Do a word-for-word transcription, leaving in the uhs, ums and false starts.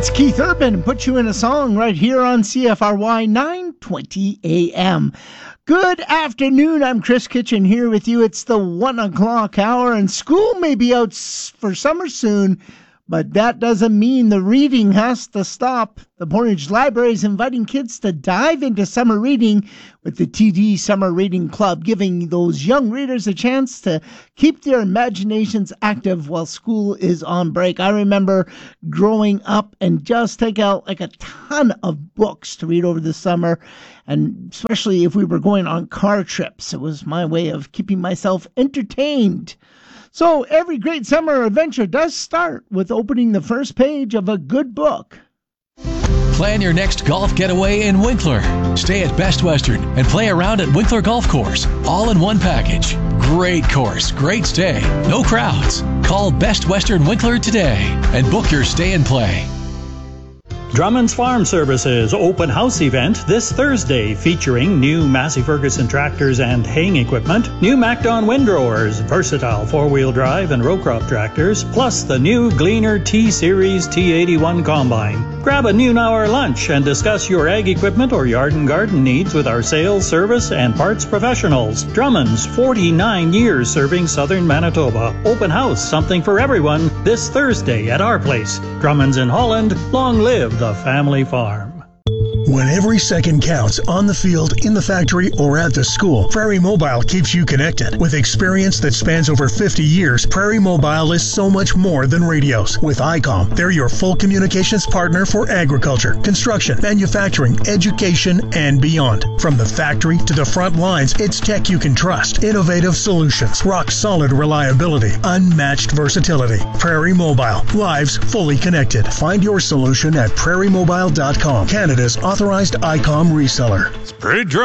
That's Keith Urban, put you in a song right here on C F R Y nine twenty A M. Good afternoon, I'm Chris Kitchen here with you. It's the one o'clock hour, and school may be out for summer soon, but that doesn't mean the reading has to stop. The Portage Library is inviting kids to dive into summer reading with the T D Summer Reading Club, giving those young readers a chance to keep their imaginations active while school is on break. I remember growing up and just take out like a ton of books to read over the summer, and especially if we were going on car trips. It was my way of keeping myself entertained. So every great summer adventure does start with opening the first page of a good book. Plan your next golf getaway in Winkler. Stay at Best Western and play around at Winkler Golf Course, all in one package. Great course, great stay, no crowds. Call Best Western Winkler today and book your stay and play. Drummond's Farm Services open house event this Thursday featuring new Massey Ferguson tractors and haying equipment, new MacDon windrowers, versatile four-wheel drive and row crop tractors, plus the new Gleaner T-Series T eighty-one combine. Grab a noon hour lunch and discuss your ag equipment or yard and garden needs with our sales, service, and parts professionals. Drummond's, forty-nine years serving southern Manitoba. Open house, something for everyone, this Thursday at our place. Drummond's in Holland. Long live the family farm. When every second counts on the field, in the factory, or at the school, Prairie Mobile keeps you connected. With experience that spans over fifty years, Prairie Mobile is so much more than radios. With I COM, they're your full communications partner for agriculture, construction, manufacturing, education, and beyond. From the factory to the front lines, it's tech you can trust. Innovative solutions, rock-solid reliability, unmatched versatility. Prairie Mobile, lives fully connected. Find your solution at prairie mobile dot com, Canada's authorized I COM reseller. It's pretty dry.